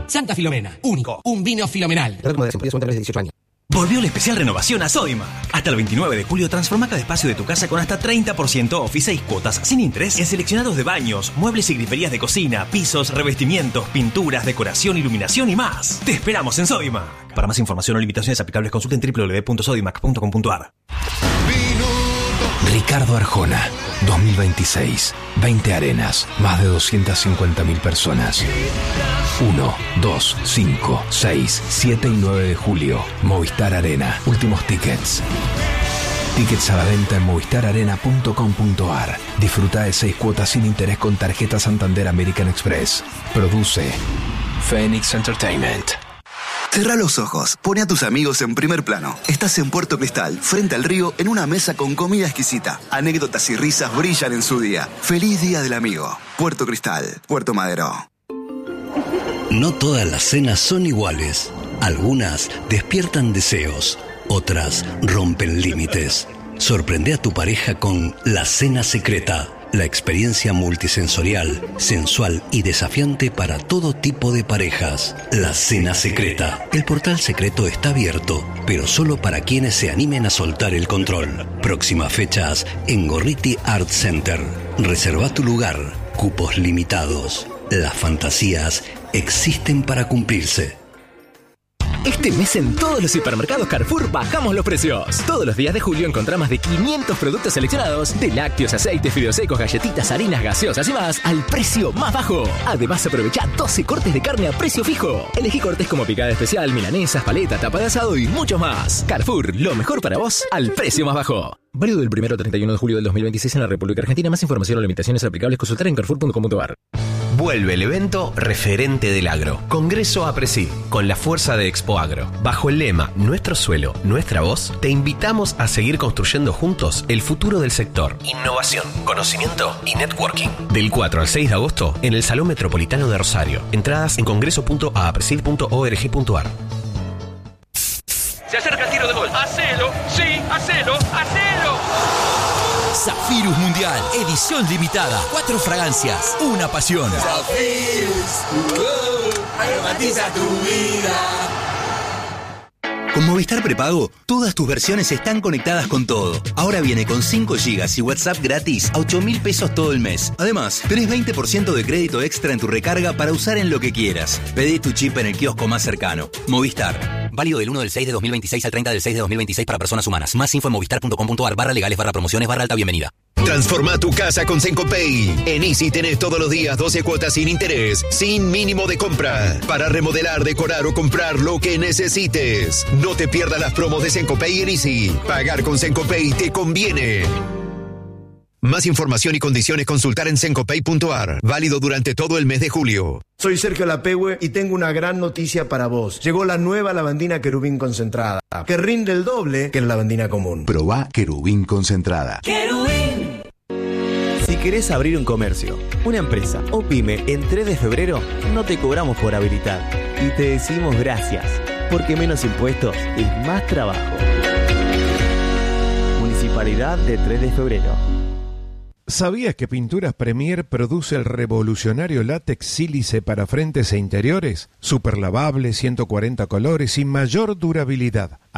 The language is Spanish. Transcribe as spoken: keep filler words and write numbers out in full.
Santa Filomena, único, un vino filomenal. dieciocho años. Volvió la especial renovación a Sodimac. Hasta el veintinueve de julio transforma cada espacio de tu casa con hasta treinta por ciento off y seis cuotas sin interés en seleccionados de baños, muebles y griferías de cocina, pisos, revestimientos, pinturas, decoración, iluminación y más. Te esperamos en Sodimac. Para más información o limitaciones aplicables consulten doble u doble u doble u punto sodimac punto com punto a r. Ricardo Arjona, dos mil veintiséis. veinte arenas, más de doscientas cincuenta mil personas. uno, dos, cinco, seis, siete y nueve de julio. Movistar Arena. Últimos tickets. Tickets a la venta en movistar arena punto com punto a r. Disfruta de seis cuotas sin interés con tarjeta Santander American Express. Produce Phoenix Entertainment. Cerrá los ojos, pone a tus amigos en primer plano. Estás en Puerto Cristal, frente al río, en una mesa con comida exquisita. Anécdotas y risas brillan en su día. Feliz Día del Amigo. Puerto Cristal, Puerto Madero. No todas las cenas son iguales. Algunas despiertan deseos, otras rompen límites. Sorprende a tu pareja con La Cena Secreta. La experiencia multisensorial, sensual y desafiante para todo tipo de parejas. La Cena Secreta. El portal secreto está abierto, pero solo para quienes se animen a soltar el control. Próximas fechas en Gorriti Art Center. Reserva tu lugar. Cupos limitados. Las fantasías existen para cumplirse. Este mes en todos los supermercados Carrefour bajamos los precios. Todos los días de julio encontrá más de quinientos productos seleccionados, de lácteos, aceites, fideos secos, galletitas, harinas, gaseosas y más, al precio más bajo. Además, aprovecha doce cortes de carne a precio fijo. Elegí cortes como picada especial, milanesas, paleta, tapa de asado y mucho más. Carrefour, lo mejor para vos al precio más bajo. Válido del primero al treinta y uno de julio del dos mil veintiséis en la República Argentina. Más información o limitaciones aplicables consultar en carrefour punto com punto a r. Vuelve el evento Referente del Agro, Congreso APRESID, con la fuerza de Expo Agro. Bajo el lema Nuestro suelo, nuestra voz, te invitamos a seguir construyendo juntos el futuro del sector. Innovación, conocimiento y networking. Del cuatro al seis de agosto en el Salón Metropolitano de Rosario. Entradas en congreso punto a presid punto org punto a r. Se acerca el tiro de gol. ¡Hacelo! ¡Sí! ¡Hacelo! ¡Hacelo! Zafirus Mundial, edición limitada. Cuatro fragancias, una pasión. Zafirus, uh, aromatiza tu vida. Con Movistar Prepago, todas tus versiones están conectadas con todo. Ahora viene con cinco gigas y WhatsApp gratis a ocho mil pesos todo el mes. Además, tenés veinte por ciento de crédito extra en tu recarga para usar en lo que quieras. Pedí tu chip en el kiosco más cercano. Movistar. Válido del uno del seis de dos mil veintiséis al treinta del seis de dos mil veintiséis para personas humanas. Más info en movistar punto com punto a r barra legales barra promociones barra alta bienvenida. Transforma tu casa con Sencopay. En Easy tenés todos los días doce cuotas sin interés, sin mínimo de compra, para remodelar, decorar o comprar lo que necesites. No te pierdas las promos de Sencopay en Easy. Pagar con Sencopay te conviene. Más información y condiciones consultar en sencopay punto a r. Válido durante todo el mes de julio. Soy Sergio Lapehue y tengo una gran noticia para vos. Llegó la nueva lavandina Querubín concentrada, que rinde el doble que la lavandina común. Probá Querubín concentrada. ¡Querubín! Si querés abrir un comercio, una empresa o pyme en tres de febrero, no te cobramos por habilitar. Y te decimos gracias, porque menos impuestos es más trabajo. Municipalidad de tres de febrero. ¿Sabías que Pinturas Premier produce el revolucionario látex sílice para frentes e interiores? Super lavable, ciento cuarenta colores y mayor durabilidad.